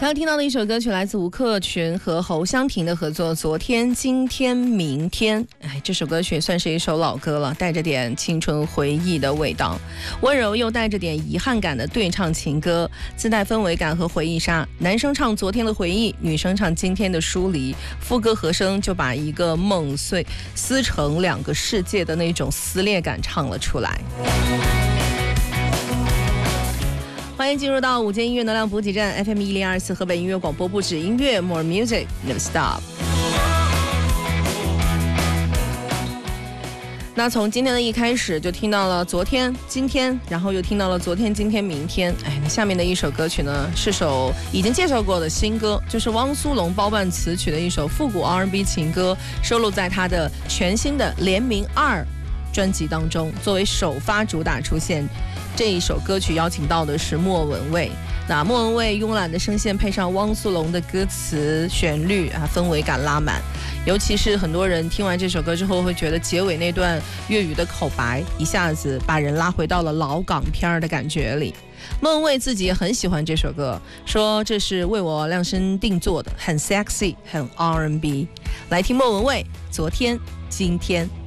刚刚听到的一首歌曲来自吴克群和侯湘婷的合作《昨天今天明天》。这首歌曲算是一首老歌了，带着点青春回忆的味道，温柔又带着点遗憾感的对唱情歌，自带氛围感和回忆杀。男生唱昨天的回忆，女生唱今天的疏离，副歌和声就把一个梦撕成两个世界的那种撕裂感唱了出来。欢迎进入到午间音乐能量补给站 FM 1024河北音乐广播，不止音乐 More Music Never Stop。 那从今天的一开始就听到了昨天今天，然后又听到了昨天今天明天。那下面的一首歌曲呢，是首已经介绍过的新歌，就是汪苏泷包办词曲的一首复古 R&B 情歌，收录在他的全新的联名2专辑当中，作为首发主打出现。这一首歌曲邀请到的是莫文蔚，那莫文蔚慵懒的声线配上汪苏泷的歌词旋律氛围感拉满，尤其是很多人听完这首歌之后会觉得结尾那段粤语的口白一下子把人拉回到了老港片的感觉里。莫文蔚自己也很喜欢这首歌，说这是为我量身定做的，很 sexy 很 R&B。 来听莫文蔚昨天今天。